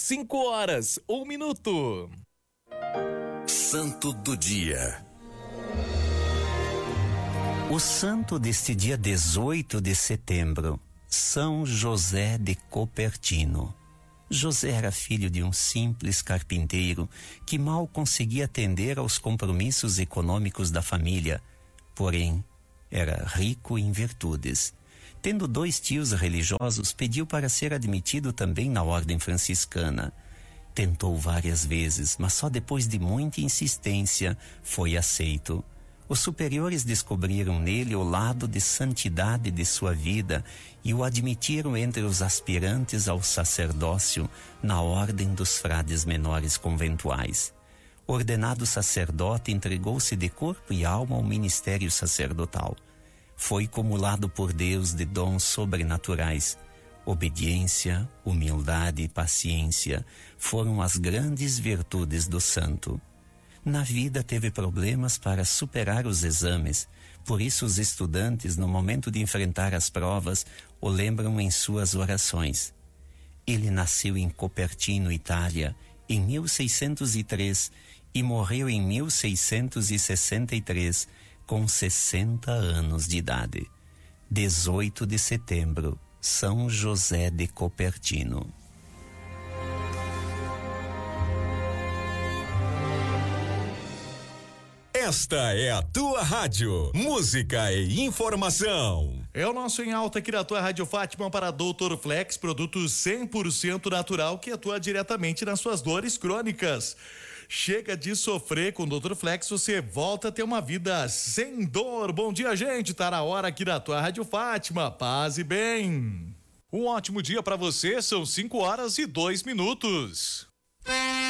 5 horas, 1 minuto. Santo do Dia. O santo deste dia 18 de setembro, São José de Copertino. José era filho de um simples carpinteiro que mal conseguia atender aos compromissos econômicos da família, porém era rico em virtudes. Tendo 2 tios religiosos, pediu para ser admitido também na ordem franciscana. Tentou várias vezes, mas só depois de muita insistência foi aceito. Os superiores descobriram nele o lado de santidade de sua vida e o admitiram entre os aspirantes ao sacerdócio na ordem dos frades menores conventuais. Ordenado sacerdote, entregou-se de corpo e alma ao ministério sacerdotal. Foi cumulado por Deus de dons sobrenaturais. Obediência, humildade e paciência foram as grandes virtudes do santo. Na vida teve problemas para superar os exames, por isso os estudantes, no momento de enfrentar as provas, o lembram em suas orações. Ele nasceu em Copertino, Itália, em 1603 e morreu em 1663, com 60 anos de idade. 18 de setembro, São José de Copertino. Esta é a tua rádio, música e informação. É o nosso Em Alta aqui na tua Rádio Fátima para Doutor Flex, produto 100% natural que atua diretamente nas suas dores crônicas. Chega de sofrer com o Doutor Flex, você volta a ter uma vida sem dor. Bom dia, gente, tá na hora aqui na tua Rádio Fátima, paz e bem. Um ótimo dia para você, são 5 horas e 2 minutos.